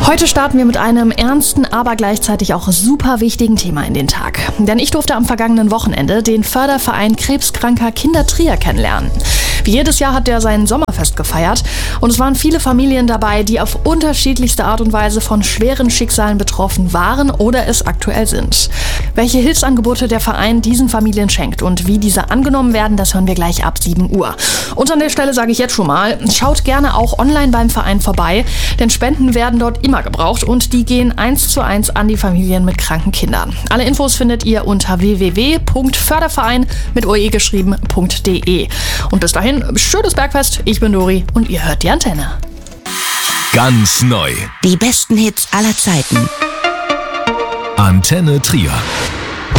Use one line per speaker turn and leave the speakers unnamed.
Heute starten wir mit einem ernsten, aber gleichzeitig auch super wichtigen Thema in den Tag. Denn ich durfte am vergangenen Wochenende den Förderverein krebskranker Kinder Trier kennenlernen. Wie jedes Jahr hat der sein Sommerfest gefeiert und es waren viele Familien dabei, die auf unterschiedlichste Art und Weise von schweren Schicksalen betroffen waren oder es aktuell sind. Welche Hilfsangebote der Verein diesen Familien schenkt und wie diese angenommen werden, das hören wir gleich ab 7 Uhr. Und an der Stelle sage ich jetzt schon mal, schaut gerne auch online beim Verein vorbei, denn Spenden werden dort immer gebraucht und die gehen 1:1 an die Familien mit kranken Kindern. Alle Infos findet ihr unter www.förderverein mit oe geschrieben.de. Und bis dahin, schönes Bergfest, ich bin Dori und ihr hört die Antenne.
Ganz neu.
Die besten Hits aller Zeiten.
Antenne Trier.